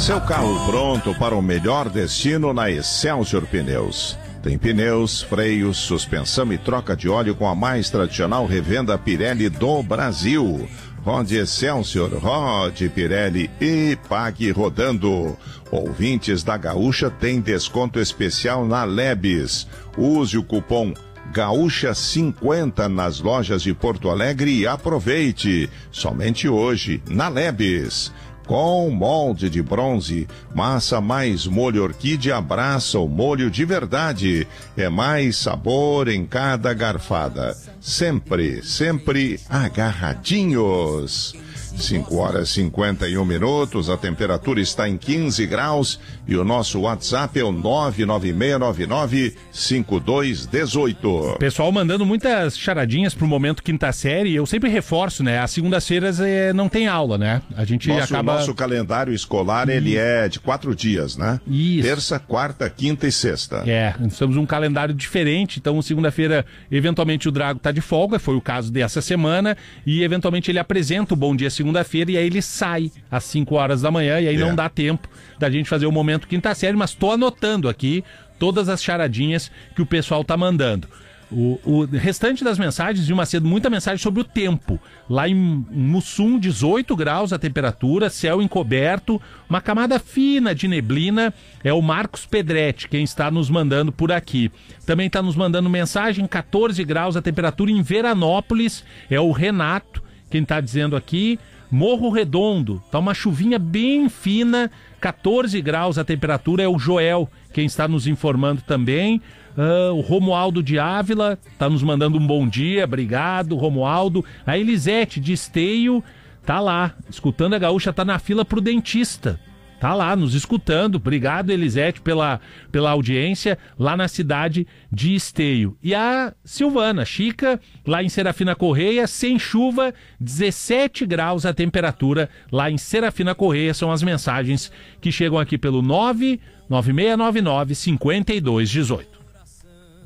Seu carro pronto para o melhor destino na Excelsior Pneus. Tem pneus, freios, suspensão e troca de óleo com a mais tradicional revenda Pirelli do Brasil. Rode Excelsior, rode Pirelli e pague rodando. Ouvintes da Gaúcha têm desconto especial na Lebes. Use o cupom Gaúcha50 nas lojas de Porto Alegre e aproveite. Somente hoje, na Lebes. Com molde de bronze, massa mais molho orquídea abraça o molho de verdade. É mais sabor em cada garfada. Sempre, sempre agarradinhos. 5h51, a temperatura está em 15 graus e o nosso WhatsApp é o 996995218. Pessoal mandando muitas charadinhas pro momento quinta série. Eu sempre reforço, né? Às segundas-feiras não tem aula, né? A gente acaba... Nosso calendário escolar, ele é de 4 dias, né? Isso. Terça, quarta, quinta e sexta. Nós temos um calendário diferente, então segunda-feira, eventualmente o Drago tá de folga, foi o caso dessa semana, e eventualmente ele apresenta o Bom Dia segunda-feira e aí ele sai às 5 horas da manhã e aí não dá tempo da gente fazer o momento quinta série, mas tô anotando aqui todas as charadinhas que o pessoal tá mandando. O restante das mensagens, de Macedo, muita mensagem sobre o tempo. Lá em Mussum, 18 graus a temperatura, céu encoberto, uma camada fina de neblina. É o Marcos Pedretti quem está nos mandando por aqui. Também está nos mandando mensagem, 14 graus a temperatura em Veranópolis. É o Renato quem está dizendo aqui. Morro Redondo, tá uma chuvinha bem fina, 14 graus a temperatura. É o Joel quem está nos informando também. O Romualdo de Ávila tá nos mandando um bom dia, obrigado, Romualdo. A Elisete de Esteio tá lá, escutando a Gaúcha, tá na fila pro dentista. Tá lá, nos escutando. Obrigado, Elisete, pela audiência lá na cidade de Esteio. E a Silvana Chica, lá em Serafina Correia, sem chuva, 17 graus a temperatura lá em Serafina Correia. São as mensagens que chegam aqui pelo 99699-5218.